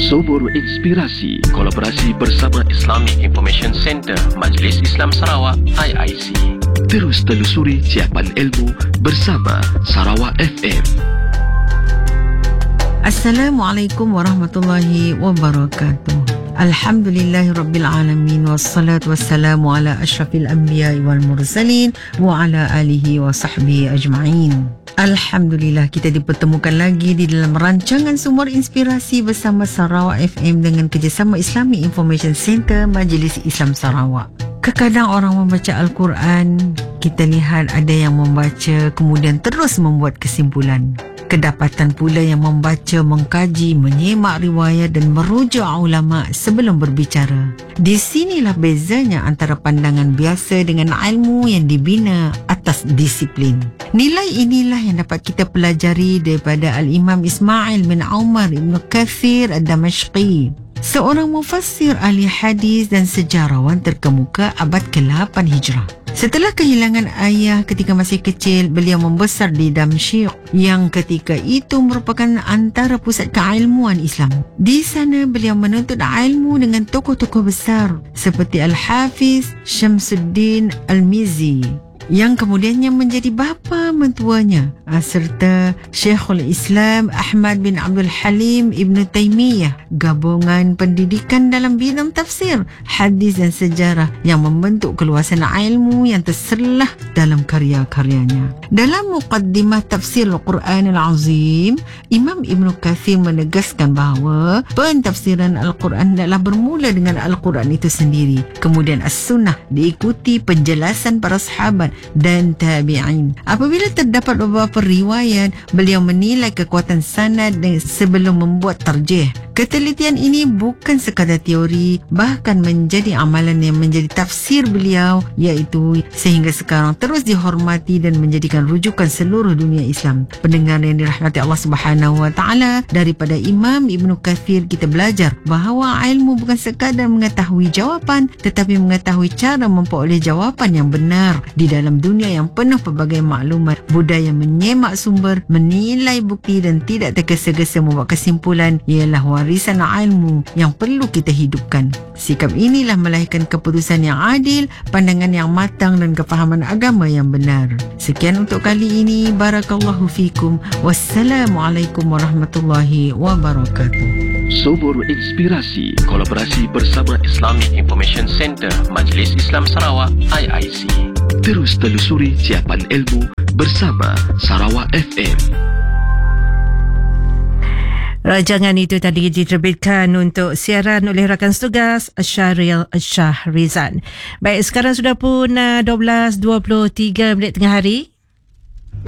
Sumber Inspirasi, kolaborasi bersama Islamic Information Center Majlis Islam Sarawak IIC. Terus telusuri siapan ilmu bersama Sarawak FM. Assalamualaikum warahmatullahi wabarakatuh. Alhamdulillahirrabbilalamin. Wassalatu wassalamu ala ashrafil anbiya wal mursalin wa ala alihi wa sahbihi ajma'in. Alhamdulillah, kita dipertemukan lagi di dalam rancangan Sumber Inspirasi bersama Sarawak FM dengan kerjasama Islamic Information Center Majlis Islam Sarawak. Kadang orang membaca Al-Quran, kita lihat ada yang membaca kemudian terus membuat kesimpulan. Kedapatan pula yang membaca, mengkaji, menyemak riwayat dan merujuk ulama sebelum berbicara. Di sinilah bezanya antara pandangan biasa dengan ilmu yang dibina atas disiplin. Nilai inilah yang dapat kita pelajari daripada Al-Imam Ismail bin Umar Ibn Kathir Ad-Damashqi, seorang mufassir ahli hadis dan sejarawan terkemuka abad ke-8 Hijrah. Setelah kehilangan ayah ketika masih kecil, beliau membesar di Damsyik yang ketika itu merupakan antara pusat keilmuan Islam. Di sana beliau menuntut ilmu dengan tokoh-tokoh besar seperti Al-Hafiz Syamsuddin Al-Mizi yang kemudiannya menjadi bapa mentuanya, serta Syekhul Islam Ahmad bin Abdul Halim Ibn Taymiyah. Gabungan pendidikan dalam bidang tafsir, hadis dan sejarah yang membentuk keluasan ilmu yang terselah dalam karya-karyanya. Dalam muqaddimah tafsir Al-Quran Al-Azim, Imam Ibn Kathir menegaskan bahawa pentafsiran Al-Quran adalah bermula dengan Al-Quran itu sendiri, kemudian As-Sunnah diikuti penjelasan para sahabat dan tabi'in. Apabila terdapat beberapa riwayat, beliau menilai kekuatan sanad sebelum membuat tarjih. Ketelitian ini bukan sekadar teori, bahkan menjadi amalan yang menjadi tafsir beliau, iaitu sehingga sekarang terus dihormati dan menjadikan rujukan seluruh dunia Islam. Pendengar yang dirahmati Allah Subhanahu wa taala, daripada Imam Ibn Kathir kita belajar bahawa ilmu bukan sekadar mengetahui jawapan, tetapi mengetahui cara memperoleh jawapan yang benar. Di dalam dunia yang penuh pelbagai maklumat, budaya menyemak sumber, menilai bukti dan tidak tergesa-gesa membuat kesimpulan ialah warisan ilmu yang perlu kita hidupkan. Sikap inilah melahirkan keputusan yang adil, pandangan yang matang dan kefahaman agama yang benar. Sekian untuk kali ini. Barakallahu fikum. Wassalamualaikum warahmatullahi wabarakatuh. Sumber Inspirasi, kolaborasi bersama Islamic Information Center Majlis Islam Sarawak IIC. Terus telusuri siapan ilmu bersama Sarawak FM. Rancangan itu tadi diterbitkan untuk siaran oleh rakan setugas Syahril Syahrizan. Baik, sekarang sudah pun 12.23 tengah hari.